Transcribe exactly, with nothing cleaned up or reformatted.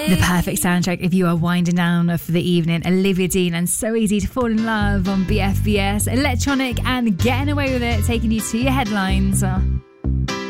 The perfect soundtrack if you are winding down for the evening. Olivia Dean and So Easy to Fall in Love on B F B S. Electronic and Getting Away With It, taking you to your headlines.